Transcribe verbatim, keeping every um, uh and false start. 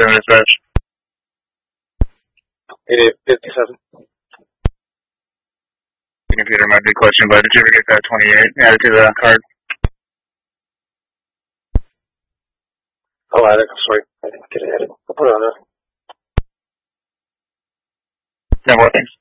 seven dispatch. eight fifty-seven. The computer might be question, but did you ever get that twenty-eight added to the card? I'll add it. I'm sorry. I didn't get it added. I'll put it on there. No more things.